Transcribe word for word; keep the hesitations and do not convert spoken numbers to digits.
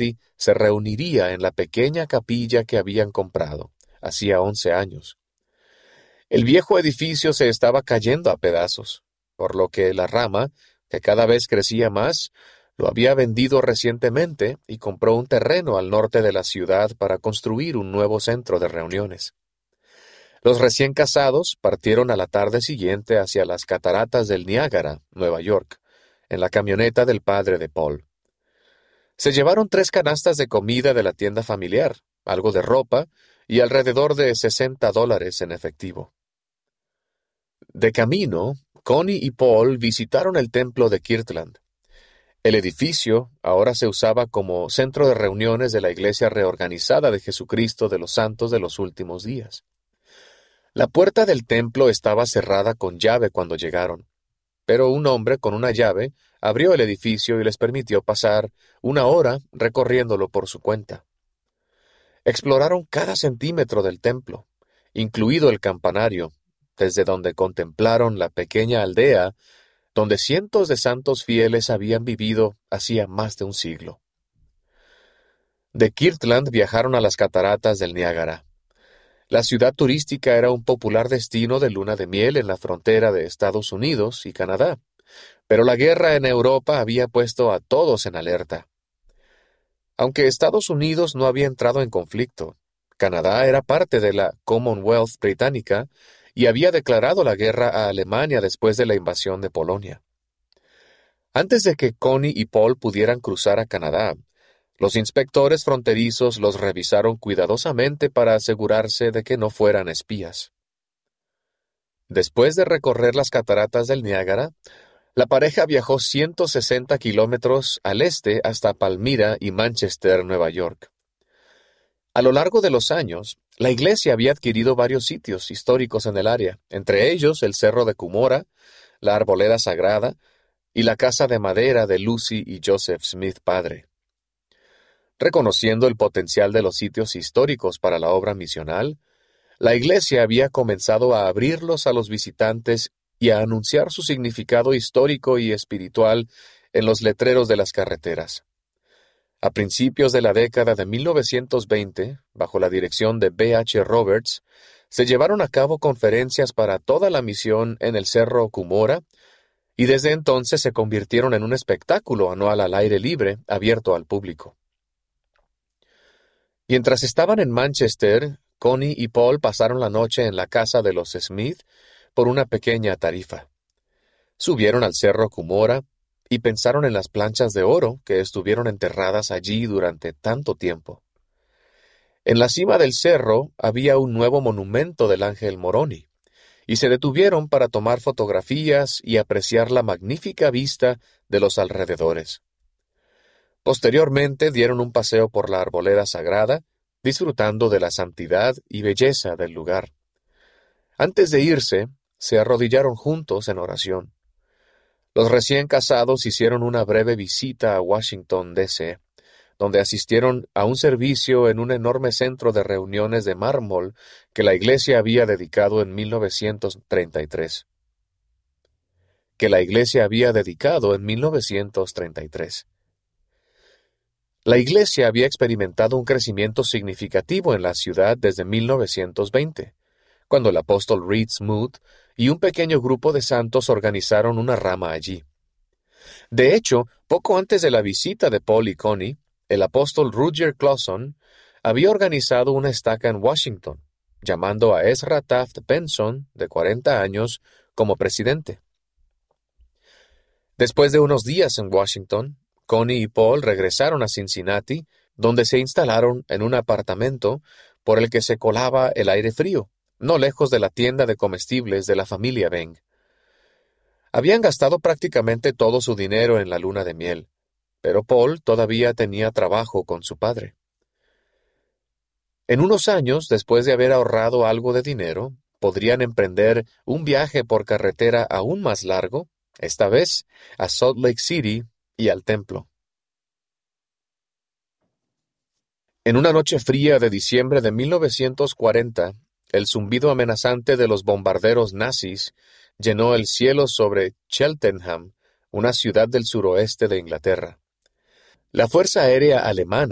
Cincinnati se reuniría en la pequeña capilla que habían comprado, hacía once años. El viejo edificio se estaba cayendo a pedazos, por lo que la rama, que cada vez crecía más, lo había vendido recientemente y compró un terreno al norte de la ciudad para construir un nuevo centro de reuniones. Los recién casados partieron a la tarde siguiente hacia las cataratas del Niágara, Nueva York, en la camioneta del padre de Paul. Se llevaron tres canastas de comida de la tienda familiar, algo de ropa y alrededor de sesenta dólares en efectivo. De camino, Connie y Paul visitaron el templo de Kirtland. El edificio ahora se usaba como centro de reuniones de la Iglesia Reorganizada de Jesucristo de los Santos de los Últimos Días. La puerta del templo estaba cerrada con llave cuando llegaron, pero un hombre con una llave abrió el edificio y les permitió pasar una hora recorriéndolo por su cuenta. Exploraron cada centímetro del templo, incluido el campanario, desde donde contemplaron la pequeña aldea donde cientos de santos fieles habían vivido hacía más de un siglo. De Kirtland viajaron a las cataratas del Niágara. La ciudad turística era un popular destino de luna de miel en la frontera de Estados Unidos y Canadá, pero la guerra en Europa había puesto a todos en alerta. Aunque Estados Unidos no había entrado en conflicto, Canadá era parte de la Commonwealth británica y había declarado la guerra a Alemania después de la invasión de Polonia. Antes de que Connie y Paul pudieran cruzar a Canadá, los inspectores fronterizos los revisaron cuidadosamente para asegurarse de que no fueran espías. Después de recorrer las cataratas del Niágara, la pareja viajó ciento sesenta kilómetros al este hasta Palmyra y Manchester, Nueva York. A lo largo de los años, la iglesia había adquirido varios sitios históricos en el área, entre ellos el Cerro de Cumorah, la Arboleda Sagrada y la casa de madera de Lucy y Joseph Smith padre. Reconociendo el potencial de los sitios históricos para la obra misional, la iglesia había comenzado a abrirlos a los visitantes y a anunciar su significado histórico y espiritual en los letreros de las carreteras. A principios de la década de mil novecientos veinte, bajo la dirección de B H Roberts, se llevaron a cabo conferencias para toda la misión en el Cerro Cumorah, y desde entonces se convirtieron en un espectáculo anual al aire libre, abierto al público. Mientras estaban en Manchester, Connie y Paul pasaron la noche en la casa de los Smith por una pequeña tarifa. Subieron al Cerro Cumorah y pensaron en las planchas de oro que estuvieron enterradas allí durante tanto tiempo. En la cima del cerro había un nuevo monumento del ángel Moroni, y se detuvieron para tomar fotografías y apreciar la magnífica vista de los alrededores. Posteriormente dieron un paseo por la Arboleda Sagrada, disfrutando de la santidad y belleza del lugar. Antes de irse, se arrodillaron juntos en oración. Los recién casados hicieron una breve visita a Washington, D C, donde asistieron a un servicio en un enorme centro de reuniones de mármol que la iglesia había dedicado en mil novecientos treinta y tres. Que la iglesia había dedicado en mil novecientos treinta y tres. La iglesia había experimentado un crecimiento significativo en la ciudad desde mil novecientos veinte, cuando el apóstol Reed Smoot y un pequeño grupo de santos organizaron una rama allí. De hecho, poco antes de la visita de Paul y Connie, el apóstol Roger Clawson había organizado una estaca en Washington, llamando a Ezra Taft Benson, de cuarenta años, como presidente. Después de unos días en Washington, Connie y Paul regresaron a Cincinnati, donde se instalaron en un apartamento por el que se colaba el aire frío, no lejos de la tienda de comestibles de la familia Beng. Habían gastado prácticamente todo su dinero en la luna de miel, pero Paul todavía tenía trabajo con su padre. En unos años, después de haber ahorrado algo de dinero, podrían emprender un viaje por carretera aún más largo, esta vez a Salt Lake City y al templo. En una noche fría de diciembre de mil novecientos cuarenta, el zumbido amenazante de los bombarderos nazis llenó el cielo sobre Cheltenham, una ciudad del suroeste de Inglaterra. La Fuerza Aérea Alemana